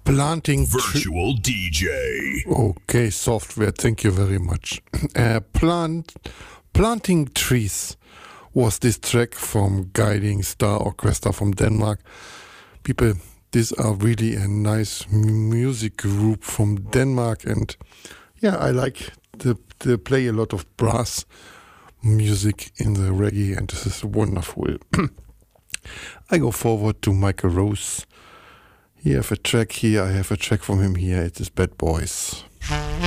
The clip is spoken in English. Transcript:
Planting Virtual DJ. Okay, software, thank you very much. Planting Trees was this track from Guiding Star Orchestra from Denmark. People, these are really a nice music group from Denmark, and yeah, I like to play a lot of brass music in the reggae, and this is wonderful. I go forward to Michael Rose. I have a track from him here. It is Bad Boys.